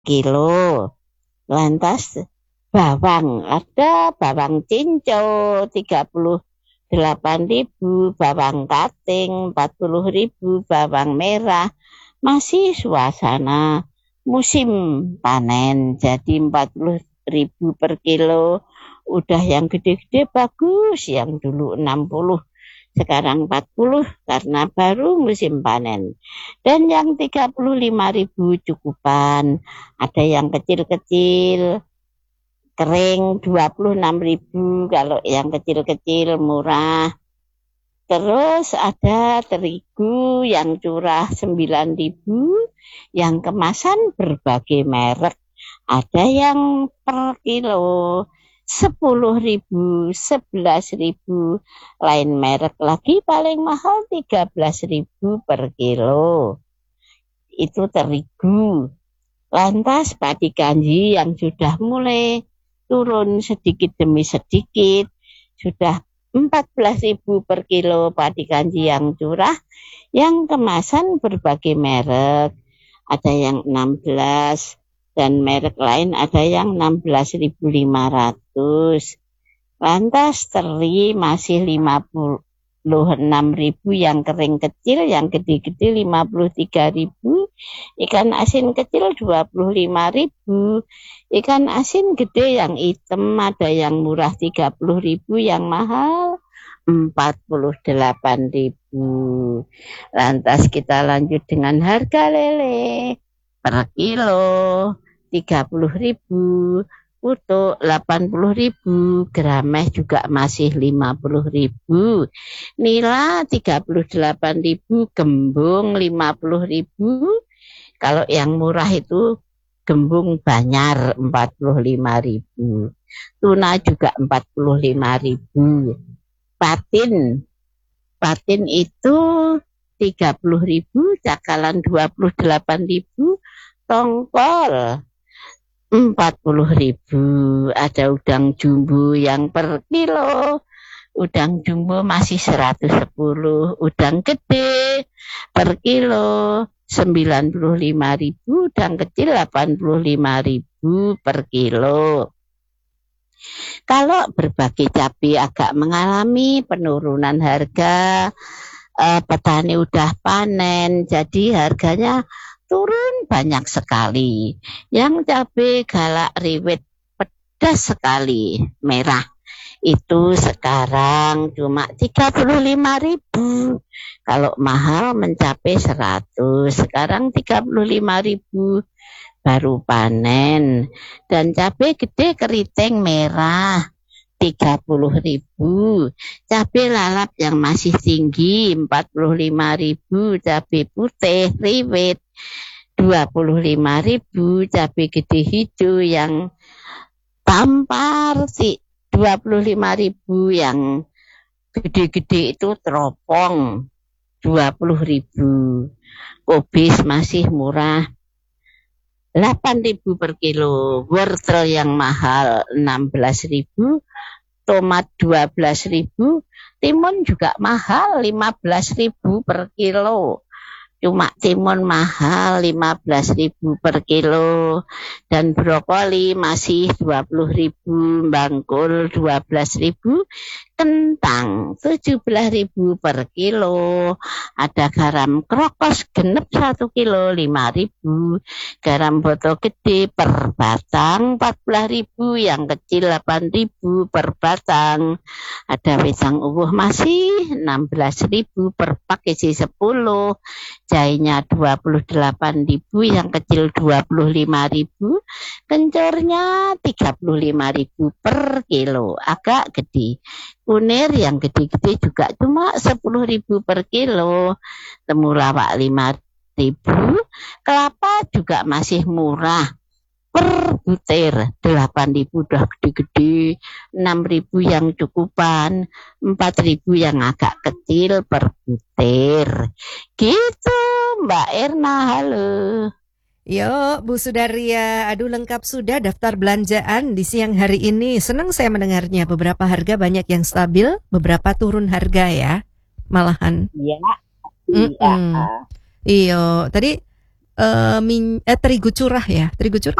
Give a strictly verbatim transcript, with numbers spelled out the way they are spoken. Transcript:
kilo. Lantas bawang, ada bawang cinco tiga puluh delapan ribu, bawang kating empat puluh ribu, bawang merah. Masih suasana musim panen, jadi empat puluh ribu per kilo. Udah yang gede-gede bagus, yang dulu enam puluh, sekarang empat puluh karena baru musim panen. Dan yang tiga puluh lima ribu cukupan, ada yang kecil-kecil, kering dua puluh enam ribu, kalau yang kecil-kecil murah. Terus ada terigu yang curah sembilan ribu, yang kemasan berbagai merek. Ada yang per kilo sepuluh ribu, sebelas ribu, lain merek lagi paling mahal tiga belas ribu per kilo. Itu terigu. Lantas padi kanji yang sudah mulai turun sedikit demi sedikit, sudah empat belas ribu per kilo padi kanji yang curah, yang kemasan berbagai merek. Ada yang enam belas dan merek lain ada yang enam belas ribu lima ratus. Lantas teri masih lima puluh enam ribu yang kering kecil, yang gede-gede lima puluh tiga ribu. Ikan asin kecil dua puluh lima ribu. Ikan asin gede yang hitam ada yang murah tiga puluh ribu, yang mahal empat puluh delapan ribu. Lantas kita lanjut dengan harga lele per kilo tiga puluh ribu, utuh delapan puluh ribu, grameh juga masih lima puluh ribu, nila tiga puluh delapan ribu, gembung lima puluh ribu. Kalau yang murah itu gembung banyar empat puluh lima ribu, tuna juga empat puluh lima ribu, patin patin itu tiga puluh ribu, cakalan dua puluh delapan ribu, tongkol empat puluh ribu. Ada udang jumbo yang per kilo, udang jumbo masih seratus sepuluh, udang gede per kilo sembilan puluh lima ribu, udang kecil delapan puluh lima ribu per kilo. Kalau berbagai cabai agak mengalami penurunan harga, eh, petani udah panen, jadi harganya turun banyak sekali. Yang cabai galak riwit pedas sekali, merah, itu sekarang cuma tiga puluh lima ribu. Kalau mahal mencapai seratus, sekarang tiga puluh lima ribu. Baru panen. Dan cabai gede keriting merah tiga puluh ribu, cabai lalap yang masih tinggi empat puluh lima ribu, cabai putih riwit dua puluh lima ribu, cabai gede hijau yang tampar sih dua puluh lima ribu, yang gede-gede itu teropong dua puluh ribu, kubis masih murah delapan ribu per kilo, wortel yang mahal enam belas ribu, tomat dua belas ribu, timun juga mahal lima belas ribu per kilo. Cuma timun mahal lima belas ribu per kilo, dan brokoli masih dua puluh ribu, bangkul dua belas ribu, kentang tujuh belas ribu per kilo. Ada garam krokos genep satu kilo lima ribu, garam botol gede per batang empat belas ribu, yang kecil delapan ribu per batang. Ada wedang uwuh masih enam belas ribu per pak isi sepuluh, jahenya dua puluh delapan ribu, yang kecil dua puluh lima ribu, kencornya tiga puluh lima ribu per kilo, agak gede. Kunir yang gede-gede juga cuma sepuluh ribu per kilo, temulawak lima ribu, kelapa juga masih murah per butir delapan ribu, udah gede-gede, enam ribu yang cukupan, empat ribu yang agak kecil per butir. Gitu Mbak Erna, halo. Yo, Bu Sudaria, aduh lengkap sudah daftar belanjaan di siang hari ini. Senang saya mendengarnya, beberapa harga banyak yang stabil, beberapa turun harga ya, malahan. Iya, iya. Iyo, tadi eh, min, eh, terigu curah ya, terigu curah